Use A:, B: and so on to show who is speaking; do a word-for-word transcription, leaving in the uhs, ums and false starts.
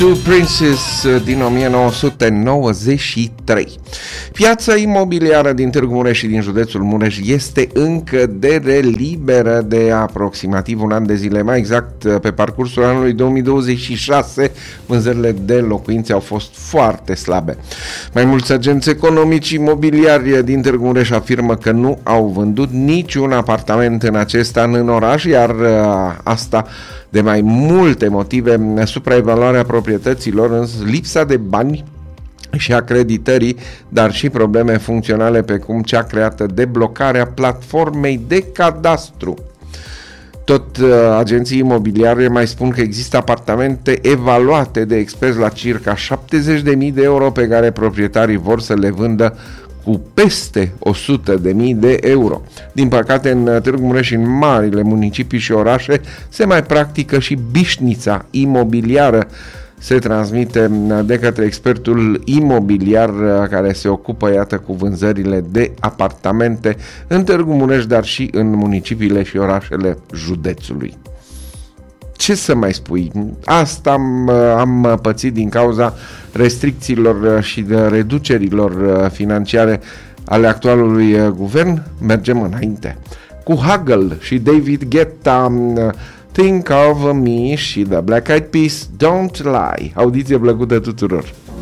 A: Two Princes din nouăsprezece nouăzeci și trei. Piața imobiliară din Târgu Mureș și din județul Mureș este în cădere liberă de aproximativ un an de zile. Mai exact, pe parcursul anului două mii douăzeci și șase, vânzările de locuințe au fost foarte slabe. Mai mulți agenți economici imobiliari din Târgu Mureș afirmă că nu au vândut niciun apartament în acest an în oraș, iar asta de mai multe motive: supraevaluarea proprietăților, lipsa de bani și acreditării, dar și probleme funcționale precum cea creată de blocarea platformei de cadastru. Tot uh, agenții imobiliare mai spun că există apartamente evaluate de experți la circa șaptezeci de mii de euro pe care proprietarii vor să le vândă cu peste o sută de mii de euro. Din păcate, în Târgu Mureș și în marile municipii și orașe se mai practică și bișnița imobiliară. Se transmite de către expertul imobiliar care se ocupă, iată, cu vânzările de apartamente în Târgu Mureș, dar și în municipiile și orașele județului. Ce să mai spui? Asta am, am pățit din cauza restricțiilor și de reducerilor financiare ale actualului guvern. Mergem înainte. Cu Hagel și David Guetta, Think of Me, și The Black Eyed Peas, Don't Lie. Audiție plăcută tuturor!